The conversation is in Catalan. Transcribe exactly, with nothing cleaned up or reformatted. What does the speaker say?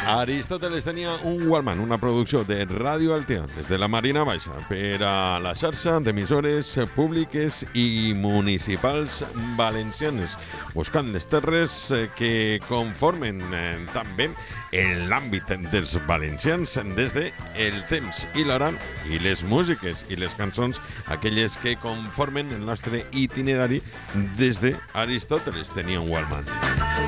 Aristóteles tenia un Walkman, una producció de Ràdio Altea des de la Marina Baixa per a la xarxa d'emissores públiques i municipals valencianes, buscant les terres que conformen eh, també l'àmbit dels valencians des de el temps i l'hora i les músiques i les cançons, aquelles que conformen el nostre itinerari des de Aristóteles tenia un Walkman.